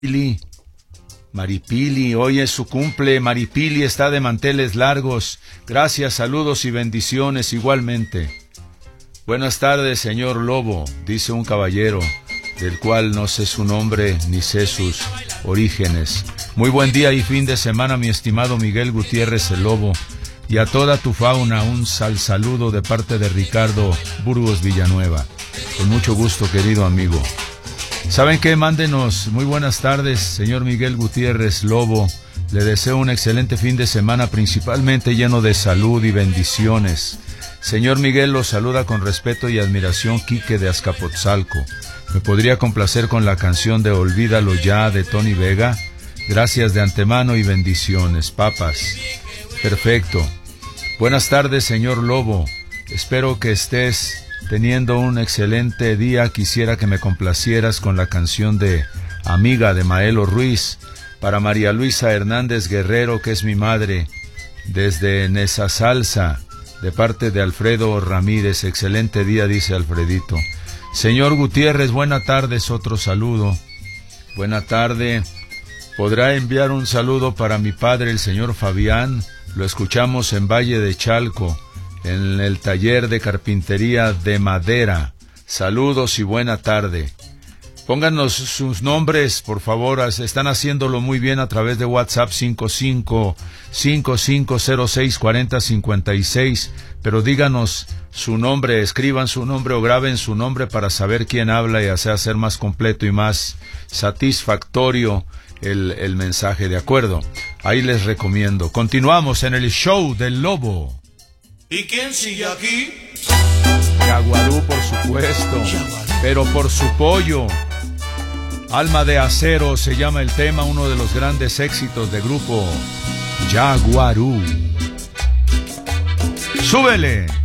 Maripili, hoy es su cumple. Maripili está de manteles largos. Gracias, saludos y bendiciones igualmente. Buenas tardes, señor Lobo, dice un caballero, del cual no sé su nombre ni sé sus orígenes. Muy buen día y fin de semana, mi estimado Miguel Gutiérrez el Lobo, y a toda tu fauna un saludo de parte de Ricardo Burgos Villanueva. Con mucho gusto, querido amigo. ¿Saben qué? Mándenos muy buenas tardes, señor Miguel Gutiérrez Lobo. Le deseo un excelente fin de semana, principalmente lleno de salud y bendiciones. Señor Miguel, lo saluda con respeto y admiración Quique de Azcapotzalco. ¿Me podría complacer con la canción de Olvídalo Ya de Tony Vega? Gracias de antemano y bendiciones, papas. Perfecto. Buenas tardes, señor Lobo. Espero que estés teniendo un excelente día. Quisiera que me complacieras con la canción de Amiga de Maelo Ruiz para María Luisa Hernández Guerrero, que es mi madre, desde Nesa Salsa, de parte de Alfredo Ramírez. Excelente día, dice Alfredito. Señor Gutiérrez, buena tarde, es otro saludo. Buena tarde. ¿Podrá enviar un saludo para mi padre, el señor Fabián? Lo escuchamos en Valle de Chalco, en el taller de carpintería de madera. Saludos y buena tarde. Pónganos sus nombres, por favor. Están haciéndolo muy bien a través de WhatsApp 5555064056. Pero díganos su nombre, escriban su nombre o graben su nombre para saber quién habla y hacer más completo y más satisfactorio el mensaje, ¿de acuerdo? Ahí les recomiendo. Continuamos en el show del Lobo. ¿Y quién sigue aquí? Yaguarú, por supuesto, pero por su pollo. Alma de Acero se llama el tema, uno de los grandes éxitos de grupo Yaguarú. ¡Súbele!